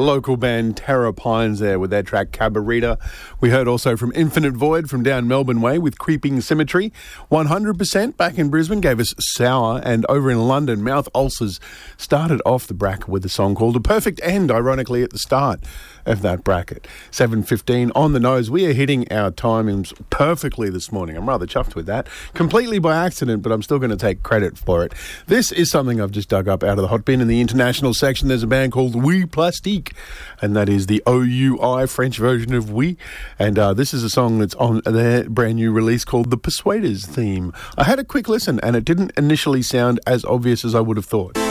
local band Terra Pines there with their track Cabarita. We heard also from Infinite Void from down Melbourne Way with Creeping Symmetry. 100% back in Brisbane gave us Sour, and over in London, Mouth Ulcers started off the bracket with a song called A Perfect End, ironically at the start of that bracket. 7:15 on the nose. We are hitting our timings perfectly this morning. I'm rather chuffed with that. Completely by accident, but I'm still going to take credit for it. This is something I've just dug up out of the hot bin. In the international section, there's a band called Oui Plastique, and that is the OUI French version of Oui. And this is a song that's on their brand new release called The Persuaders Theme. I had a quick listen, and it didn't initially sound as obvious as I would have thought.